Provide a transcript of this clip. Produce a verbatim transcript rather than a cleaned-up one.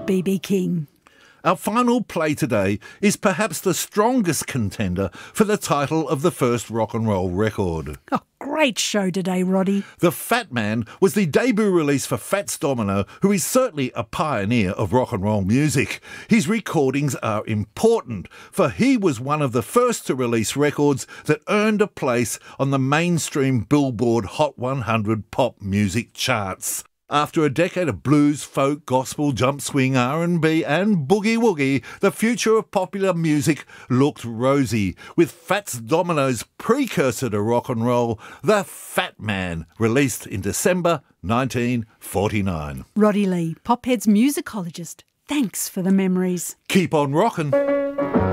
B B King. Our final play today is perhaps the strongest contender for the title of the first rock and roll record. Oh, great show today, Roddy. The Fat Man was the debut release for Fats Domino, who is certainly a pioneer of rock and roll music. His recordings are important, for he was one of the first to release records that earned a place on the mainstream Billboard Hot one hundred pop music charts. After a decade of blues, folk, gospel, jump swing, R and B and boogie woogie, the future of popular music looked rosy, with Fats Domino's precursor to rock and roll, The Fat Man, released in December nineteen forty-nine. Roddy Lee, Pophead's musicologist. Thanks for the memories. Keep on rockin'.